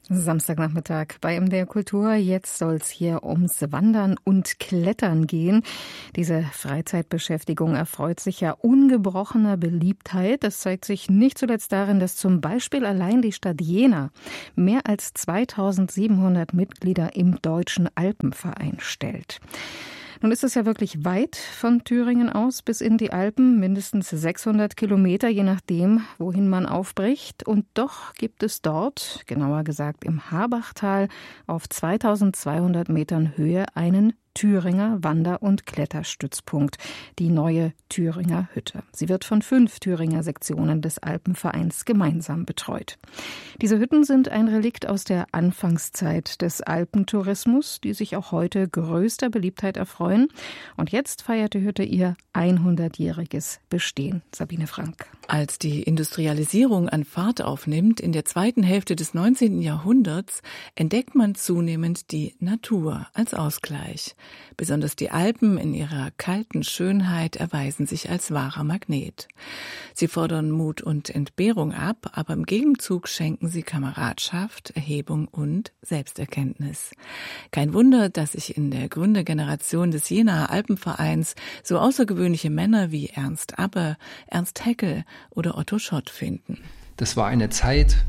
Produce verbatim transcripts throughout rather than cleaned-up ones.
Samstagnachmittag bei M D R Kultur. Jetzt soll es hier ums Wandern und Klettern gehen. Diese Freizeitbeschäftigung erfreut sich ja ungebrochener Beliebtheit. Das zeigt sich nicht zuletzt darin, dass zum Beispiel allein die Stadt Jena mehr als zweitausendsiebenhundert Mitglieder im Deutschen Alpenverein stellt. Nun ist es ja wirklich weit von Thüringen aus bis in die Alpen, mindestens sechshundert Kilometer, je nachdem, wohin man aufbricht. Und doch gibt es dort, genauer gesagt im Habachtal, auf zweitausendzweihundert Metern Höhe einen Thüringer Wander- und Kletterstützpunkt, die neue Thüringer Hütte. Sie wird von fünf Thüringer Sektionen des Alpenvereins gemeinsam betreut. Diese Hütten sind ein Relikt aus der Anfangszeit des Alpentourismus, die sich auch heute größter Beliebtheit erfreuen. Und jetzt feiert die Hütte ihr hundertjähriges Bestehen. Sabine Frank. Als die Industrialisierung an Fahrt aufnimmt in der zweiten Hälfte des neunzehnten Jahrhunderts, entdeckt man zunehmend die Natur als Ausgleich. Besonders die Alpen in ihrer kalten Schönheit erweisen sich als wahrer Magnet. Sie fordern Mut und Entbehrung ab, aber im Gegenzug schenken sie Kameradschaft, Erhebung und Selbsterkenntnis. Kein Wunder, dass sich in der Gründergeneration des Jenaer Alpenvereins so außergewöhnliche Männer wie Ernst Abbe, Ernst Haeckel oder Otto Schott finden. Das war eine Zeit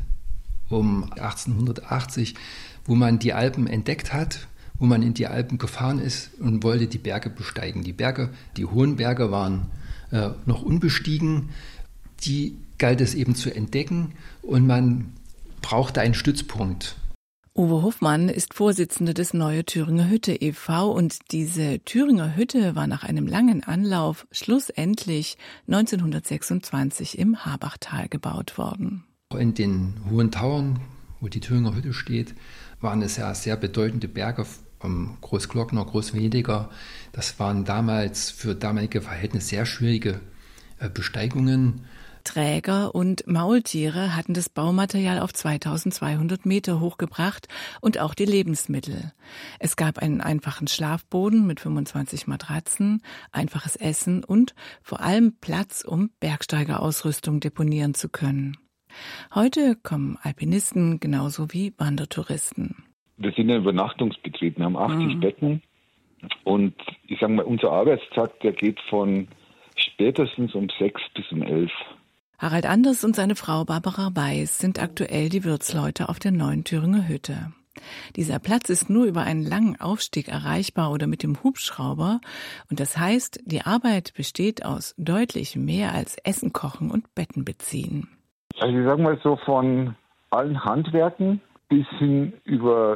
um achtzehnhundertachtzig, wo man die Alpen entdeckt hat, wo man in die Alpen gefahren ist und wollte die Berge besteigen. Die Berge, die hohen Berge waren äh, noch unbestiegen, die galt es eben zu entdecken und man brauchte einen Stützpunkt. Uwe Hofmann ist Vorsitzender des Neue Thüringer Hütte e V und diese Thüringer Hütte war nach einem langen Anlauf schlussendlich neunzehnhundertsechsundzwanzig im Habachtal gebaut worden. In den Hohen Tauern, wo die Thüringer Hütte steht, waren es ja sehr bedeutende Berge, Großglockner, Großwediger. Das waren damals für damalige Verhältnisse sehr schwierige Besteigungen. Träger und Maultiere hatten das Baumaterial auf zweitausendzweihundert Meter hochgebracht und auch die Lebensmittel. Es gab einen einfachen Schlafboden mit fünfundzwanzig Matratzen, einfaches Essen und vor allem Platz, um Bergsteigerausrüstung deponieren zu können. Heute kommen Alpinisten genauso wie Wandertouristen. Wir sind ein Übernachtungsbetrieb, wir haben achtzig Mhm. Betten und ich sage mal, unser Arbeitstag, der geht von spätestens um sechs bis um elf. Harald Anders und seine Frau Barbara Weiß sind aktuell die Wirtsleute auf der neuen Thüringer Hütte. Dieser Platz ist nur über einen langen Aufstieg erreichbar oder mit dem Hubschrauber. Und das heißt, die Arbeit besteht aus deutlich mehr als Essen kochen und Betten beziehen. Also ich sage mal so, von allen Handwerken bis hin über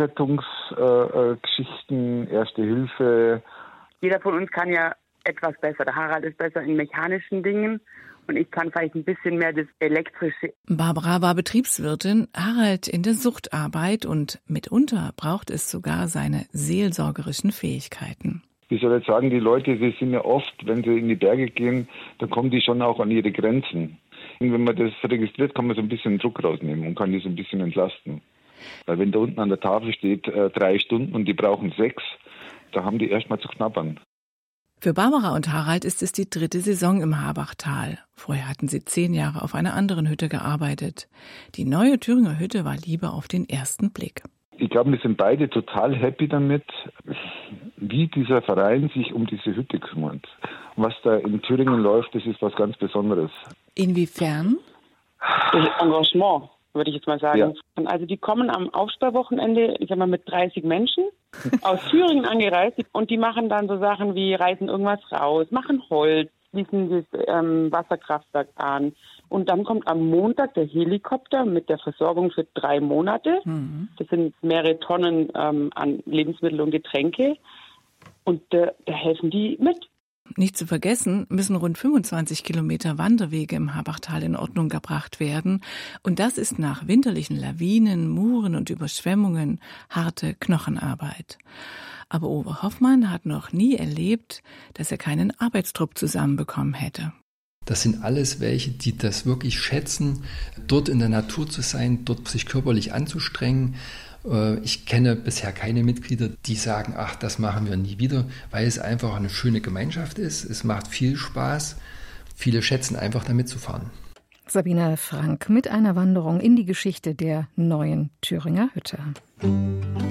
Bergrettungsgeschichten, äh, Erste Hilfe. Jeder von uns kann ja etwas besser. Der Harald ist besser in mechanischen Dingen und ich kann vielleicht ein bisschen mehr das Elektrische. Barbara war Betriebswirtin, Harald in der Suchtarbeit und mitunter braucht es sogar seine seelsorgerischen Fähigkeiten. Ich soll jetzt sagen, die Leute, die sind ja oft, wenn sie in die Berge gehen, dann kommen die schon auch an ihre Grenzen. Und wenn man das registriert, kann man so ein bisschen Druck rausnehmen und kann die so ein bisschen entlasten. Weil wenn da unten an der Tafel steht, äh, drei Stunden und die brauchen sechs, da haben die erstmal zu knabbern. Für Barbara und Harald ist es die dritte Saison im Habachtal. Vorher hatten sie zehn Jahre auf einer anderen Hütte gearbeitet. Die neue Thüringer Hütte war Liebe auf den ersten Blick. Ich glaube, wir sind beide total happy damit, wie dieser Verein sich um diese Hütte kümmert. Was da in Thüringen läuft, das ist was ganz Besonderes. Inwiefern? Das Engagement, würde ich jetzt mal sagen. Ja. Also die kommen am Aufsperrwochenende, ich sag mal, mit dreißig Menschen aus Thüringen angereist und die machen dann so Sachen wie reißen irgendwas raus, machen Holz, schließen das ähm, Wasserkraftwerk an. Und dann kommt am Montag der Helikopter mit der Versorgung für drei Monate. Mhm. Das sind mehrere Tonnen ähm, an Lebensmittel und Getränke. Und äh, da helfen die mit. Nicht zu vergessen, müssen rund fünfundzwanzig Kilometer Wanderwege im Habachtal in Ordnung gebracht werden. Und das ist nach winterlichen Lawinen, Muren und Überschwemmungen harte Knochenarbeit. Aber Uwe Hoffmann hat noch nie erlebt, dass er keinen Arbeitstrupp zusammenbekommen hätte. Das sind alles welche, die das wirklich schätzen, dort in der Natur zu sein, dort sich körperlich anzustrengen. Ich kenne bisher keine Mitglieder, die sagen, ach, das machen wir nie wieder, weil es einfach eine schöne Gemeinschaft ist. Es macht viel Spaß. Viele schätzen einfach, damit zu fahren. Sabine Frank mit einer Wanderung in die Geschichte der neuen Thüringer Hütte.